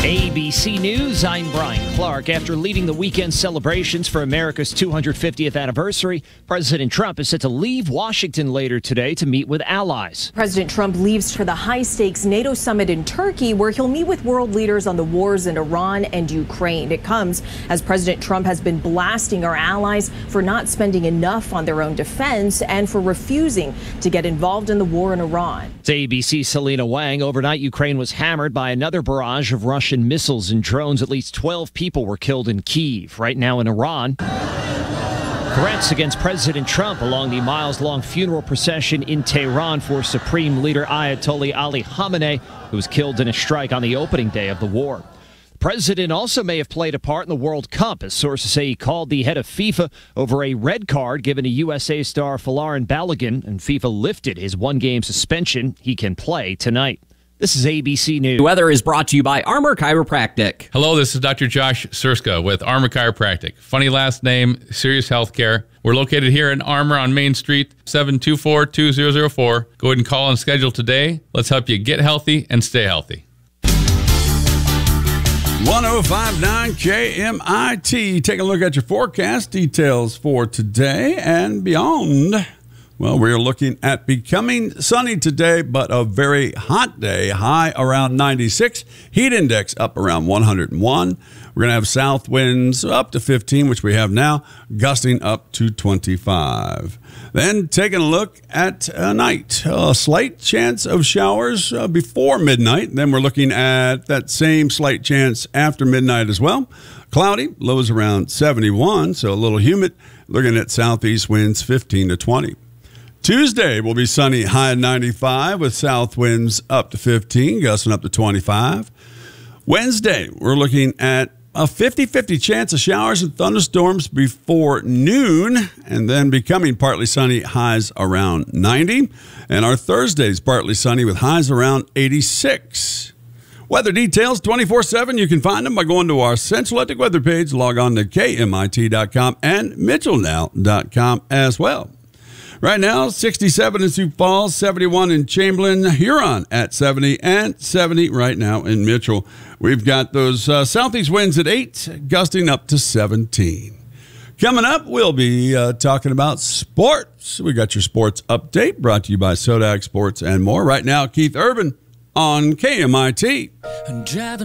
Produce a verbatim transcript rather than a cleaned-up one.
A B C News, I'm Brian Clark. After leading the weekend celebrations for America's two hundred fiftieth anniversary, President Trump is set to leave Washington later today to meet with allies. President Trump leaves for the high-stakes NATO summit in Turkey, where he'll meet with world leaders on the wars in Iran and Ukraine. It comes as President Trump has been blasting our allies for not spending enough on their own defense and for refusing to get involved in the war in Iran. To A B C's Selena Wang, overnight Ukraine was hammered by another barrage of Russian missiles and drones. At least twelve people were killed in Kyiv. Right now in Iran, threats against President Trump along the miles-long funeral procession in Tehran for Supreme Leader Ayatollah Ali Khamenei, who was killed in a strike on the opening day of the war. The president also may have played a part in the World Cup, as sources say he called the head of FIFA over a red card given to U S A star Folarin Balogun, and FIFA lifted his one-game suspension. He can play tonight. This is A B C News. The weather is brought to you by Armor Chiropractic. Hello, this is Doctor Josh Surska with Armor Chiropractic. Funny last name, serious healthcare. We're located here in Armor on Main Street, seven two four, two zero zero four. Go ahead and call and schedule today. Let's help you get healthy and stay healthy. one oh five point nine K M I T. Take a look at your forecast details for today and beyond. Well, we're looking at becoming sunny today, but a very hot day, high around ninety-six, heat index up around one hundred one. We're going to have south winds up to fifteen, which we have now, gusting up to twenty-five. Then taking a look at uh, night, a slight chance of showers uh, before midnight. Then we're looking at that same slight chance after midnight as well. Cloudy, lows around seventy-one, so a little humid. Looking at southeast winds fifteen to twenty. Tuesday will be sunny, high ninety-five with south winds up to fifteen, gusting up to twenty-five. Wednesday, we're looking at a fifty-fifty chance of showers and thunderstorms before noon, and then becoming partly sunny, highs around ninety. And our Thursday's partly sunny with highs around eighty-six. Weather details twenty-four seven. You can find them by going to our Central Electric weather page. Log on to K M I T dot com and Mitchell Now dot com as well. Right now, sixty-seven in Sioux Falls, seventy-one in Chamberlain, Huron at seventy, and seventy right now in Mitchell. We've got those uh, southeast winds at eight, gusting up to seventeen. Coming up, we'll be uh, talking about sports. We got your sports update brought to you by Sodak Sports and more. Right now, Keith Urban on K M I T.